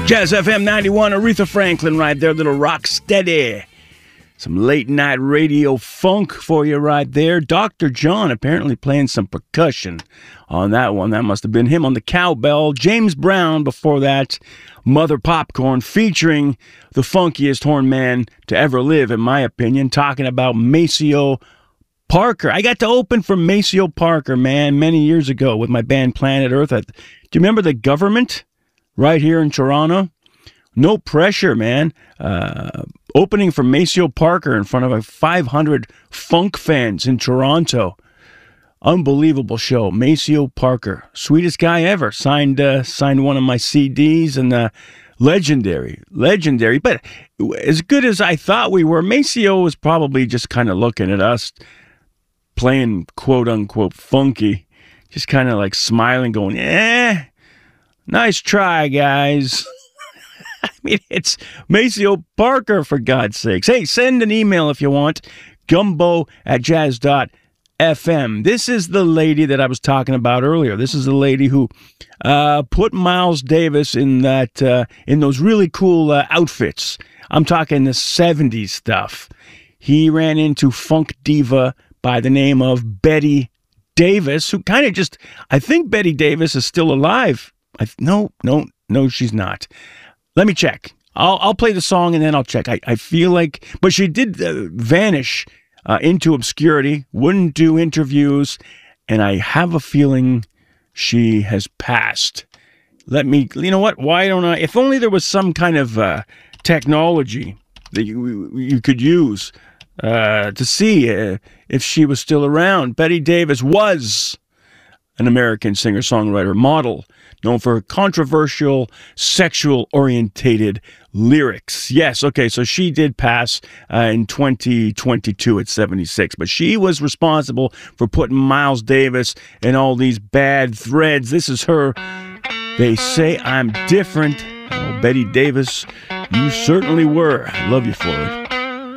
Jazz FM 91, Aretha Franklin right there, little rock steady. Some late night radio funk for you right there. Dr. John apparently playing some percussion on that one. That must have been him on the cowbell. James Brown before that, Mother Popcorn, featuring the funkiest horn man to ever live, in my opinion, talking about Maceo Parker. I got to open for Maceo Parker, man, many years ago with my band Planet Earth. Do you remember The Government? Right here in Toronto. No pressure, man. Opening for Maceo Parker in front of 500 funk fans in Toronto. Unbelievable show. Maceo Parker, sweetest guy ever. Signed one of my CDs, and legendary. But as good as I thought we were, Maceo was probably just kind of looking at us playing quote unquote funky, just kind of like smiling, going, nice try, guys. I mean, it's Maceo Parker, for God's sakes. Hey, send an email if you want. gumbo@jazz.fm. This is the lady that I was talking about earlier. This is the lady who put Miles Davis in those really cool outfits. I'm talking the 70s stuff. He ran into funk diva by the name of Betty Davis, who kind of just, I think Betty Davis is still alive. No, she's not. Let me check. I'll play the song and then I'll check. I feel like, but she did vanish into obscurity, wouldn't do interviews, and I have a feeling she has passed. You know what? Why don't I? If only there was some kind of technology that you could use to see if she was still around. Betty Davis was an American singer-songwriter model, known for controversial, sexual-orientated lyrics. Yes, okay, so she did pass in 2022 at 76, but she was responsible for putting Miles Davis in all these bad threads. This is her. They say I'm different. Oh, Betty Davis, you certainly were. I love you for it.